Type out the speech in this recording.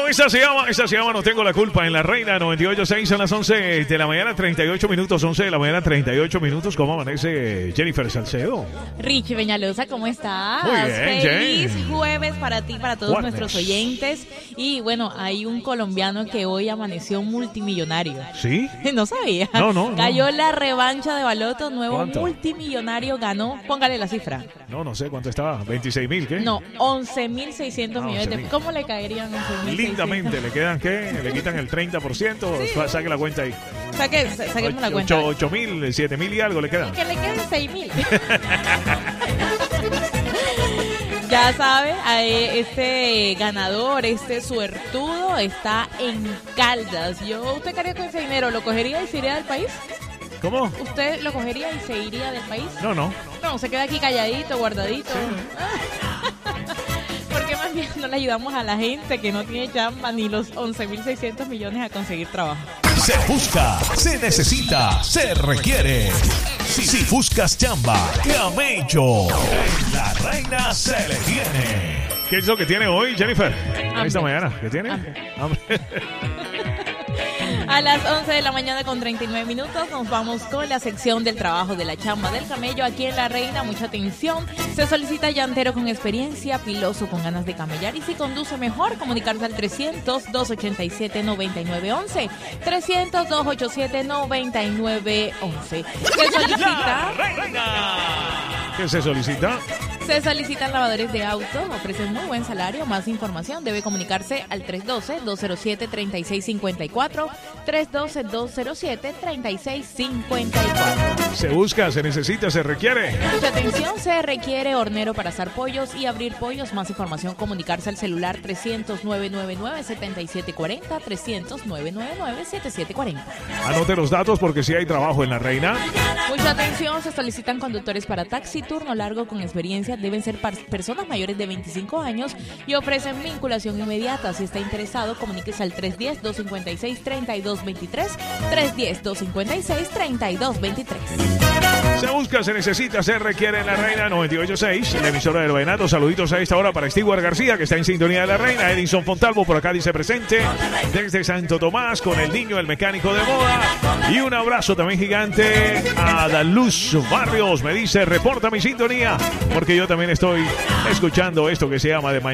Bueno, esa se llama No Tengo la Culpa en la Reina 98.6 a las 11 de la mañana, 38 minutos, 11 de la mañana, 38 minutos. ¿Cómo amanece Jennifer Salcedo? Richie Peñalosa, ¿cómo estás? Muy bien, Feliz Jen. jueves para ti, para todos Jueves. nuestros oyentes. Y bueno, hay un colombiano que hoy amaneció multimillonario. ¿Sí? No sabía. No. Cayó la revancha de Baloto, nuevo ¿Cuánto? multimillonario ganó. Póngale la cifra. No sé cuánto estaba. ¿26.000 qué? No, 11.600 millones de 11.000. ¿Cómo le caerían 11.600? Lindamente, ¿le quedan qué? ¿Le quitan el 30%? Sí. Saque la cuenta ahí. Saquemos la cuenta. 8.000, 7.000 y algo le quedan. Que le queden 6.000. Ya sabe, este ganador, este suertudo está en Caldas. ¿Usted qué haría con ese dinero? ¿Lo cogería y se iría del país? ¿Cómo? ¿Usted lo cogería y se iría del país? No. No, se queda aquí calladito, guardadito. Porque más bien no le ayudamos a la gente que no tiene chamba ni los 11.600 millones a conseguir trabajo. Se busca, se necesita, se requiere. Si buscas chamba, camello. En la Reina se le tiene. ¿Qué es lo que tiene hoy, Jennifer? Hambre. Esta mañana. ¿Qué tiene? Hambre. A las 11 de la mañana con 39 minutos nos vamos con la sección del trabajo de la chamba del camello aquí en La Reina. Mucha atención. Se solicita llantero con experiencia, piloso con ganas de camellar y si conduce mejor, comunicarse al 300-287-9911. 300-287-9911. Se solicita... ¿Qué se solicita? Se solicitan lavadores de auto, ofrecen muy buen salario. Más información debe comunicarse al 312-207-3654, 312-207-3654. Se busca, se necesita, se requiere. Mucha atención, se requiere hornero para asar pollos y abrir pollos. Más información comunicarse al celular 300-999-7740, 300-999-7740. Anote los datos porque si hay trabajo en La Reina. Mucha atención, se solicitan conductores para taxi, turno largo con experiencia. Deben ser personas mayores de 25 años y ofrecen vinculación inmediata. Si está interesado, comuníquese al 310-256-3223, 310-256-3223. Se busca, se necesita, se requiere en La Reina 98.6, la emisora del Vallenato. Saluditos a esta hora para Stewart García, que está en sintonía de La Reina. Edison Fontalvo por acá dice presente desde Santo Tomás con el niño, el mecánico de moda. Y un abrazo también gigante a Daluz Barrios. Me dice, reporta mi sintonía, porque yo también estoy escuchando esto que se llama de mañana.